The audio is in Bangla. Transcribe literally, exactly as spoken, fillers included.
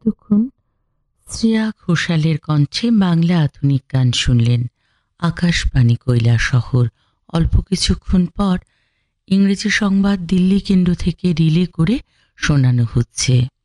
এতক্ষণ শ্রেয়া ঘোষালের কণ্ঠে বাংলা আধুনিক গান শুনলেন। আকাশবাণী কৈলাসহর। অল্প কিছুক্ষণ পর ইংরেজি সংবাদ দিল্লি কেন্দ্র থেকে রিলে করে শোনানো হচ্ছে।